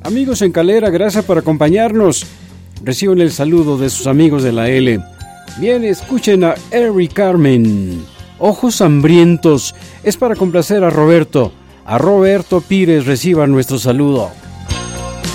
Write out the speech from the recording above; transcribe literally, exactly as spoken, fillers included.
Amigos en Calera, gracias por acompañarnos. Reciban el saludo de sus amigos de la L. Bien, escuchen a Eric Carmen. Ojos hambrientos. Es para complacer a Roberto. A Roberto Pires reciba nuestro saludo.